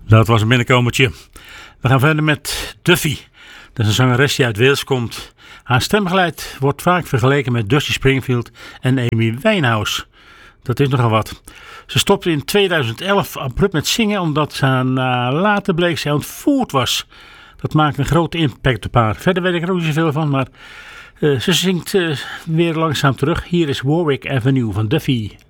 Dat was een binnenkomertje. We gaan verder met Duffy. Dat is een zangeres die uit Wales komt. Haar stemgeluid wordt vaak vergeleken met Dusty Springfield en Amy Winehouse. Dat is nogal wat. Ze stopte in 2011 abrupt met zingen omdat ze later bleek ze ontvoerd was. Dat maakte een grote impact op haar. Verder weet ik er ook niet zoveel van, maar ze zingt weer langzaam terug. Hier is Warwick Avenue van Duffy.